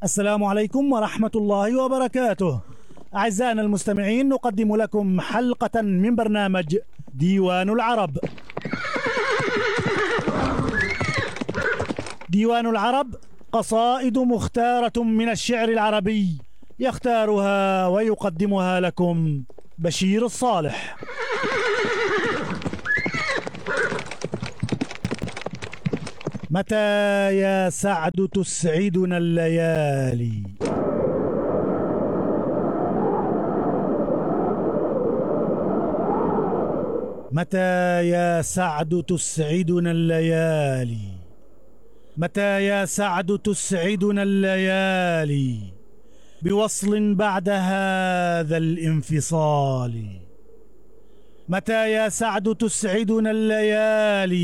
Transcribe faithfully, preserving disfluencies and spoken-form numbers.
السلام عليكم ورحمة الله وبركاته. أعزائنا المستمعين، نقدم لكم حلقة من برنامج ديوان العرب. ديوان العرب قصائد مختارة من الشعر العربي، يختارها ويقدمها لكم بشير الصالح. متى يا سعد تسعدنا الليالي، متى يا سعد تسعدنا الليالي، متى يا سعد تسعدنا الليالي، بوصل بعد هذا الانفصال. متى يا سعد تسعدنا الليالي